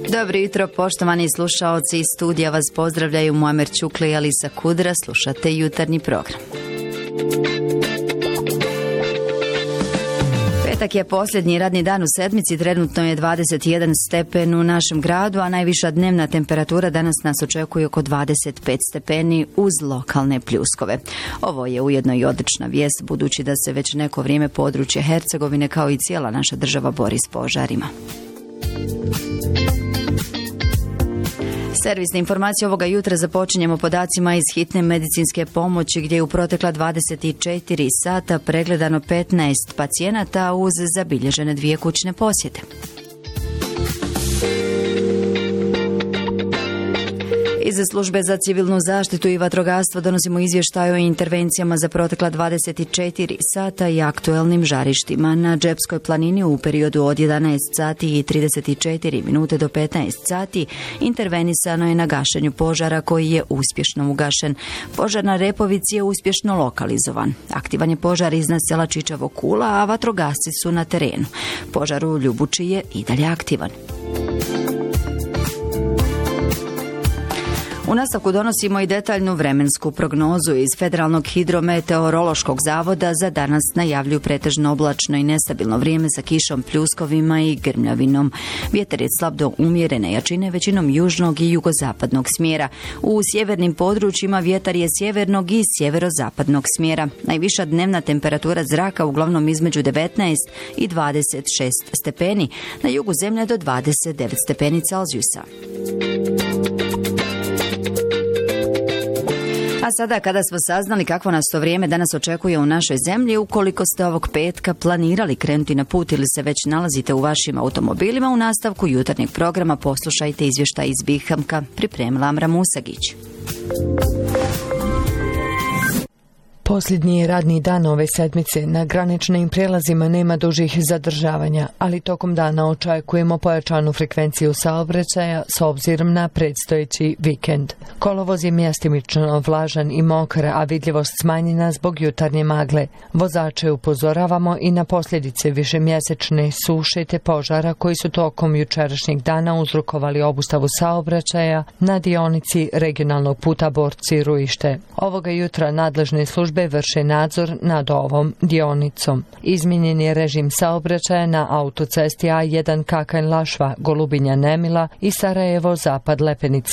Dobro jutro, poštovani slušaoci, iz studija vas pozdravljaju Muamer Ćukli i Alisa Kudra. Slušate jutarnji program. Petak je posljednji radni dan u sedmici, trenutno je 21 stepen u našem gradu, a najviša dnevna temperatura danas nas očekuje oko 25 stepeni uz lokalne pljuskove. Ovo je ujedno i odlična vijest, budući da se već neko vrijeme područje Hercegovine kao i cijela naša država bori s požarima. Servisne informacije ovoga jutra započinjemo podacima iz hitne medicinske pomoći, gdje je u protekla 24 sata pregledano 15 pacijenata uz zabilježene 2 kućne posjete. Iz službe za civilnu zaštitu i vatrogastvo donosimo izvještaj o intervencijama za protekla 24 sata i aktuelnim žarištima. Na Džepskoj planini u periodu od 11 sati i 34 minute do 15 sati intervenisano je na gašenju požara koji je uspješno ugašen. Požar na Repovici je uspješno lokalizovan. Aktivan je požar iznad sela Čičavo Kula, a vatrogasci su na terenu. Požar u Ljubuči je i dalje aktivan. U nastavku donosimo i detaljnu vremensku prognozu. Iz Federalnog hidrometeorološkog zavoda za danas najavljuju pretežno oblačno i nestabilno vrijeme sa kišom, pljuskovima i grmljavinom. Vjetar je slab do umjerene jačine, većinom južnog i jugozapadnog smjera. U sjevernim područjima vjetar je sjevernog i sjeverozapadnog smjera. Najviša dnevna temperatura zraka uglavnom između 19 i 26 stepeni, na jugu zemlje do 29 stepeni Celzijusa. A sada, kada smo saznali kakvo nas to vrijeme danas očekuje u našoj zemlji, ukoliko ste ovog petka planirali krenuti na put ili se već nalazite u vašim automobilima, u nastavku jutarnjeg programa poslušajte izvještaj iz Bihamka, pripremila Amra Musagić. Posljednji radni dan ove sedmice na graničnim prijelazima nema dužih zadržavanja, ali tokom dana očekujemo pojačanu frekvenciju saobraćaja s obzirom na predstojeći vikend. Kolovoz je mjestimično vlažan i mokar, a vidljivost smanjena zbog jutarnje magle. Vozače upozoravamo i na posljedice višemjesečne suše te požara koji su tokom jučerašnjeg dana uzrokovali obustavu saobraćaja na dionici regionalnog puta Borci-Ruište. Ovoga jutra nadležne službe vrše nadzor nad ovom dionicom. Izmijenjen je režim saobraćaja na autocesti A1 Kakanj-Lašva, Golubinja-Nemila i Sarajevo-Zapad Lepenica.